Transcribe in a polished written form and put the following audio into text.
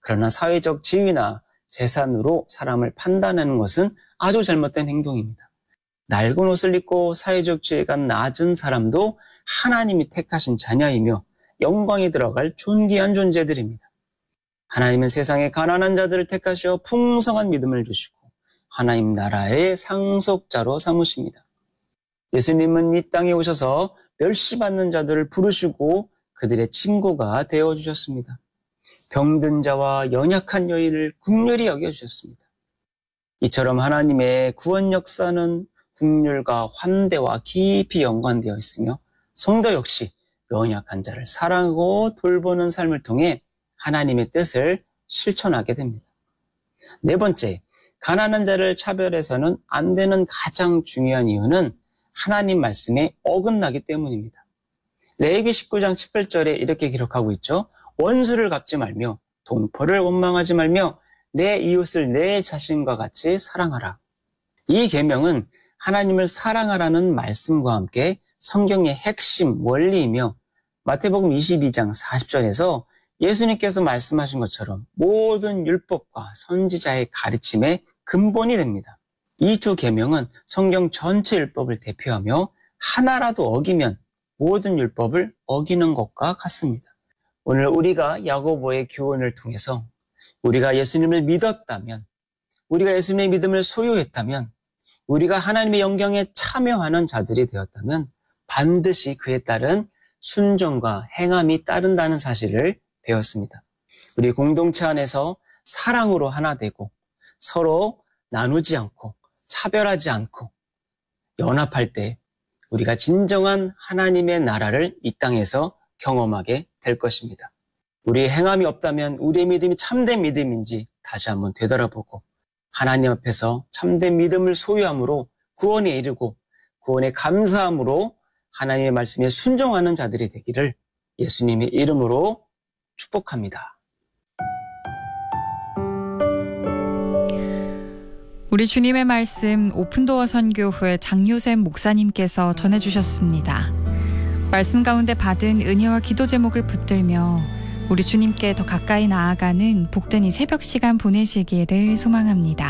그러나 사회적 지위나 재산으로 사람을 판단하는 것은 아주 잘못된 행동입니다. 낡은 옷을 입고 사회적 지위가 낮은 사람도 하나님이 택하신 자녀이며 영광에 들어갈 존귀한 존재들입니다. 하나님은 세상의 가난한 자들을 택하시어 풍성한 믿음을 주시고 하나님 나라의 상속자로 삼으십니다. 예수님은 이 땅에 오셔서 멸시받는 자들을 부르시고 그들의 친구가 되어주셨습니다. 병든 자와 연약한 여인을 긍휼히 여겨주셨습니다. 이처럼 하나님의 구원 역사는 긍휼과 환대와 깊이 연관되어 있으며 성도 역시 연약한 자를 사랑하고 돌보는 삶을 통해 하나님의 뜻을 실천하게 됩니다. 네 번째, 가난한 자를 차별해서는 안 되는 가장 중요한 이유는 하나님 말씀에 어긋나기 때문입니다. 레위기 19장 18절에 이렇게 기록하고 있죠. 원수를 갚지 말며 동포를 원망하지 말며 내 이웃을 내 자신과 같이 사랑하라. 이 계명은 하나님을 사랑하라는 말씀과 함께 성경의 핵심 원리이며 마태복음 22장 40절에서 예수님께서 말씀하신 것처럼 모든 율법과 선지자의 가르침의 근본이 됩니다. 이 두 계명은 성경 전체 율법을 대표하며 하나라도 어기면 모든 율법을 어기는 것과 같습니다. 오늘 우리가 야고보의 교훈을 통해서 우리가 예수님을 믿었다면, 우리가 예수님의 믿음을 소유했다면, 우리가 하나님의 영광에 참여하는 자들이 되었다면 반드시 그에 따른 순종과 행함이 따른다는 사실을 배웠습니다. 우리 공동체 안에서 사랑으로 하나 되고 서로 나누지 않고 차별하지 않고 연합할 때 우리가 진정한 하나님의 나라를 이 땅에서 경험하게 될 것입니다. 우리의 행함이 없다면 우리의 믿음이 참된 믿음인지 다시 한번 되돌아보고 하나님 앞에서 참된 믿음을 소유함으로 구원에 이르고 구원에 감사함으로 하나님의 말씀에 순종하는 자들이 되기를 예수님의 이름으로 축복합니다. 우리 주님의 말씀 오픈도어 선교회 장요셉 목사님께서 전해주셨습니다. 말씀 가운데 받은 은혜와 기도 제목을 붙들며 우리 주님께 더 가까이 나아가는 복된 이 새벽 시간 보내시기를 소망합니다.